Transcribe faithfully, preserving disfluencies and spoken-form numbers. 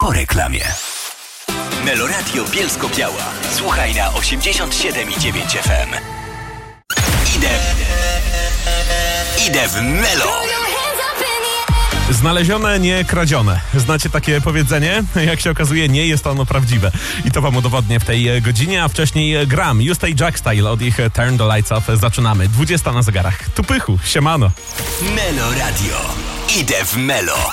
po reklamie. Meloradio Bielsko-Biała. Słuchaj na osiemdziesiąt siedem i dziewięć F M. Idę... Idę w Melo. Znalezione, nie kradzione. Znacie takie powiedzenie? Jak się okazuje, nie jest ono prawdziwe. I to wam udowodnię w tej godzinie, a wcześniej gram. You Stay Jack Style od ich Turn the Lights Off. Zaczynamy. dwudziesta na zegarach. Tu pychu. Siemano. Melo Radio. Idę w Melo.